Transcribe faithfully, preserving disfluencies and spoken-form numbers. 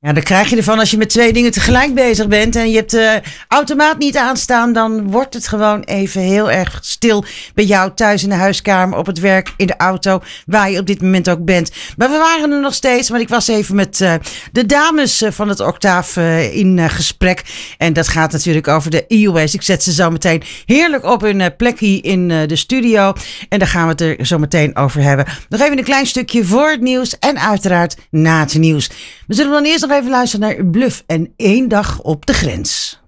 Ja, dan krijg je ervan als je met twee dingen tegelijk bezig bent en je hebt de uh, automaat niet aanstaan, dan wordt het gewoon even heel erg stil bij jou thuis in de huiskamer, op het werk, in de auto, waar je op dit moment ook bent. Maar we waren er nog steeds, want ik was even met uh, de dames uh, van het Octaaf uh, in uh, gesprek. En dat gaat natuurlijk over de E U S. Ik zet ze zo meteen heerlijk op hun uh, plekje in uh, de studio. En daar gaan we het er zo meteen over hebben. Nog even een klein stukje voor het nieuws en uiteraard na het nieuws. We zullen dan eerst nog even luisteren naar Bluff en één dag op de grens.